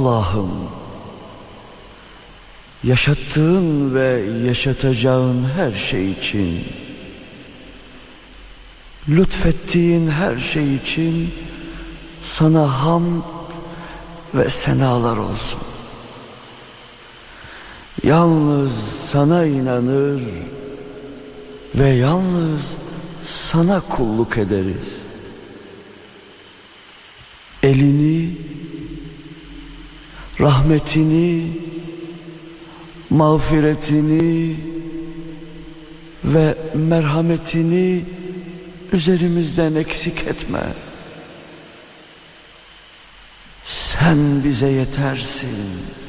Allah'ım, yaşattığın ve yaşatacağın her şey için, lütfettiğin her şey için sana hamd ve senalar olsun. Yalnız sana inanır ve yalnız sana kulluk ederiz. Elini, rahmetini, mağfiretini ve merhametini üzerimizden eksik etme. Sen bize yetersin.